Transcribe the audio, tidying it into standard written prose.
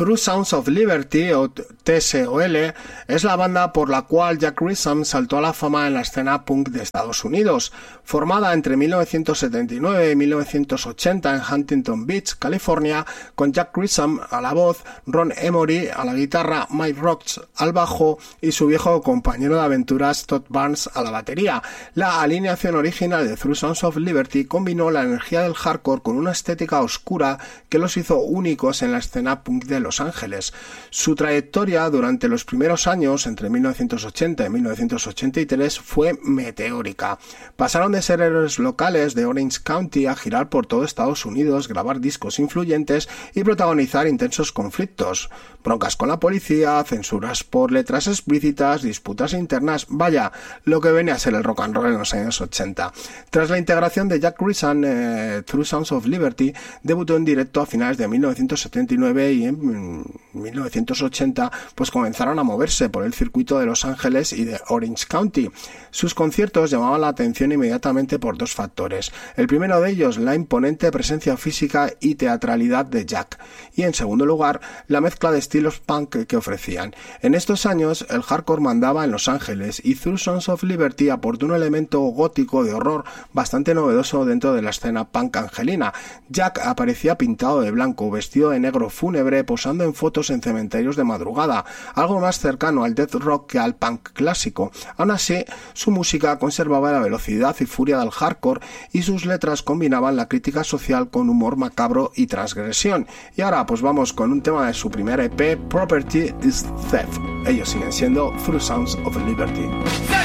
Through Sounds of Liberty, o TSOL, es la banda por la cual Jack Grissom saltó a la fama en la escena punk de Estados Unidos. Formada entre 1979 y 1980 en Huntington Beach, California, con Jack Grissom a la voz, Ron Emory a la guitarra, Mike Roach al bajo y su viejo compañero de aventuras Todd Barnes a la batería. La alineación original de Through Sounds of Liberty combinó la energía del hardcore con una estética oscura que los hizo únicos en la escena punk de Los Ángeles. Su trayectoria durante los primeros años, entre 1980 y 1983, fue meteórica. Pasaron de ser héroes locales de Orange County a girar por todo Estados Unidos, grabar discos influyentes y protagonizar intensos conflictos. Broncas con la policía, censuras por letras explícitas, disputas internas, vaya, lo que venía a ser el rock and roll en los años 80. Tras la integración de Jack Grissom, Through Sounds of Liberty debutó en directo a finales de 1979 y en 1980 pues comenzaron a moverse por el circuito de Los Ángeles y de Orange County. Sus conciertos llamaban la atención inmediatamente por dos factores. El primero de ellos, la imponente presencia física y teatralidad de Jack, y en segundo lugar, la mezcla de estilos punk que ofrecían. En estos años, el hardcore mandaba en Los Ángeles y Through Sounds of Liberty aportó un elemento gótico de horror bastante novedoso dentro de la escena punk angelina. Jack aparecía pintado de blanco, vestido de negro fúnebre, posando en fotos en cementerios de madrugada, algo más cercano al death rock que al punk clásico. Aún así, su música conservaba la velocidad y furia del hardcore y sus letras combinaban la crítica social con humor macabro y transgresión. Y ahora pues vamos con un tema de su primer EP, Property is Theft. Ellos siguen siendo Through Sounds of Liberty.